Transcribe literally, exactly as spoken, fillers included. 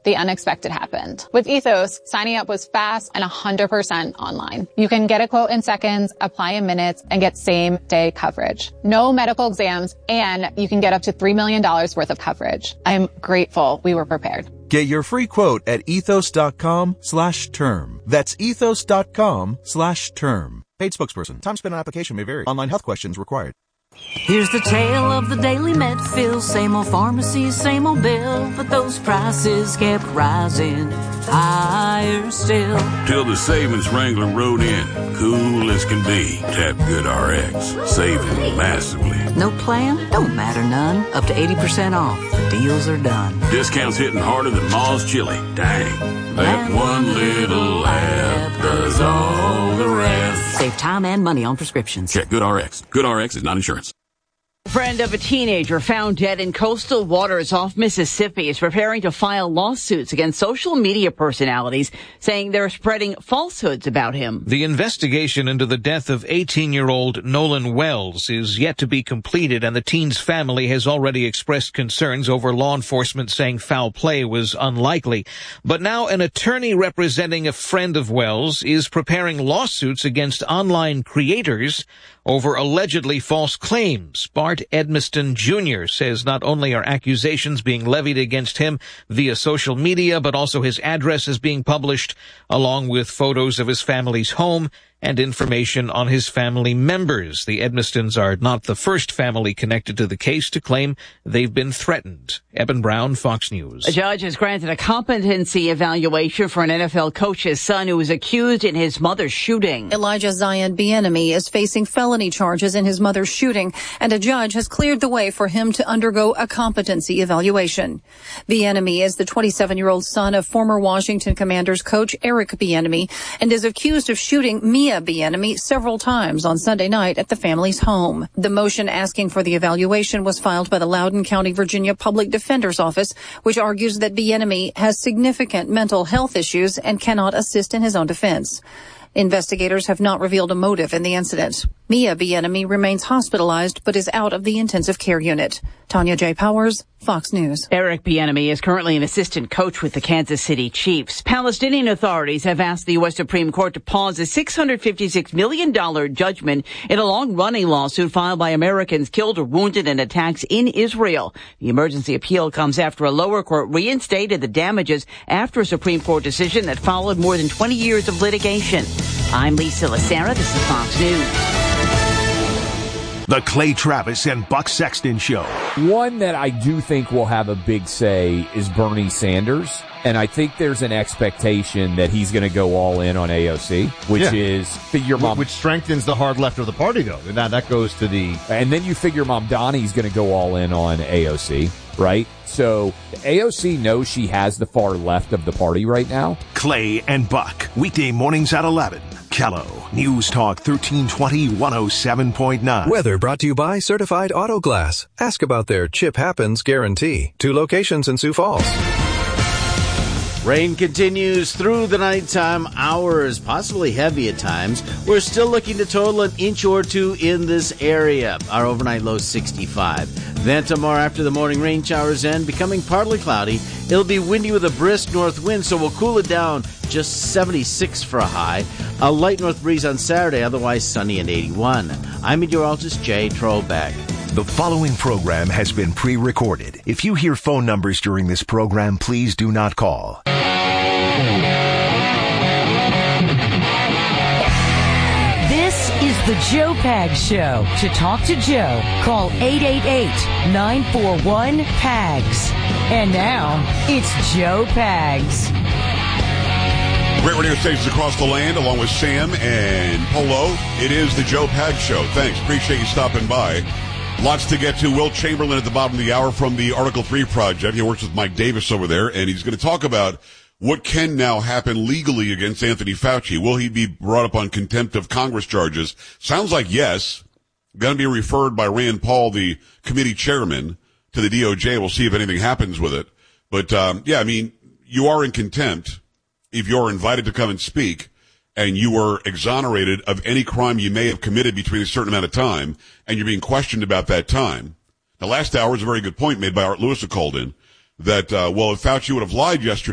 the unexpected happened. With Ethos, signing up was fast and one hundred percent online. You can get a quote in seconds, apply in minutes, and get same-day coverage. No medical exams, and you can get up to three million dollars worth of coverage. I'm grateful we were prepared. Get your free quote at ethos.com slash term. That's ethos.com slash term. Paid spokesperson. Time spent on application may vary. Online health questions required. Here's the tale of the daily med fill. Same old pharmacy, same old bill, but those prices kept rising higher still. Till the savings wrangler rode in, cool as can be. Tap GoodRx, saving massively. No plan? Don't matter none. Up to eighty percent off. The deals are done. Discounts hitting harder than Ma's chili. Dang. That one little app does all the rest. Save time and money on prescriptions. Check GoodRx. GoodRx is not insurance. Friend of a teenager found dead in coastal waters off Mississippi is preparing to file lawsuits against social media personalities, saying they're spreading falsehoods about him. The investigation into the death of eighteen-year-old Nolan Wells is yet to be completed, and the teen's family has already expressed concerns over law enforcement saying foul play was unlikely. But now an attorney representing a friend of Wells is preparing lawsuits against online creators over allegedly false claims. Bart Edmiston Junior says not only are accusations being levied against him via social media, but also his address is being published, along with photos of his family's home and information on his family members. The Edmistons are not the first family connected to the case to claim they've been threatened. Eben Brown, Fox News. A judge has granted a competency evaluation for an N F L coach's son who was accused in his mother's shooting. Elijah Zion Bieniemy is facing felony charges in his mother's shooting, and a judge has cleared the way for him to undergo a competency evaluation. Bieniemy is the twenty-seven-year-old son of former Washington Commanders coach Eric Bieniemy and is accused of shooting Mia Bieniemy several times on Sunday night at the family's home. The motion asking for the evaluation was filed by the Loudoun County, Virginia Public Defender's Office, which argues that Bieniemy has significant mental health issues and cannot assist in his own defense. Investigators have not revealed a motive in the incident. Mia Bieniemy remains hospitalized but is out of the intensive care unit. Tanya J. Powers, Fox News. Eric Bieniemy is currently an assistant coach with the Kansas City Chiefs. Palestinian authorities have asked the U S Supreme Court to pause a six hundred fifty-six million dollars judgment in a long-running lawsuit filed by Americans killed or wounded in attacks in Israel. The emergency appeal comes after a lower court reinstated the damages after a Supreme Court decision that followed more than twenty years of litigation. I'm Lisa Lacera. This is Fox News. The Clay Travis and Buck Sexton Show. One that I do think will have a big say is Bernie Sanders. And I think there's an expectation that he's going to go all in on A O C, which yeah. is figure mom. Which strengthens the hard left of the party, though. Now that goes to the. And then you figure Mom Donnie's going to go all in on A O C, right? So A O C knows she has the far left of the party right now. Clay and Buck, weekday mornings at eleven. Kello, News Talk thirteen twenty, one oh seven point nine. Weather brought to you by Certified Auto Glass. Ask about their Chip Happens guarantee. Two locations in Sioux Falls. Rain continues through the nighttime hours, possibly heavy at times. We're still looking to total an inch or two in this area. Our overnight low sixty-five. Then tomorrow after the morning rain showers end, becoming partly cloudy. It'll be windy with a brisk north wind, so we'll cool it down just seventy-six for a high. A light north breeze on Saturday, otherwise sunny and eighty-one. I'm meteorologist Jay Trollbeck. The following program has been pre-recorded. If you hear phone numbers during this program, please do not call. This is the Joe Pags Show. To talk to Joe, call eight eight eight, nine four one, P A G S. And now, it's Joe Pags. Great radio stations across the land, along with Sam and Polo. It is the Joe Pags Show. Thanks. Appreciate you stopping by. Lots to get to. Will Chamberlain at the bottom of the hour from the Article three Project. He works with Mike Davis over there, and he's going to talk about what can now happen legally against Anthony Fauci. Will he be brought up on contempt of Congress charges? Sounds like yes. Going to be referred by Rand Paul, the committee chairman, to the D O J. We'll see if anything happens with it. But, um, yeah, I mean, you are in contempt if you're invited to come and speak and you were exonerated of any crime you may have committed between a certain amount of time, and you're being questioned about that time. The last hour is a very good point made by Art Lewis, who called in, that, uh, well, if Fauci would have lied yesterday,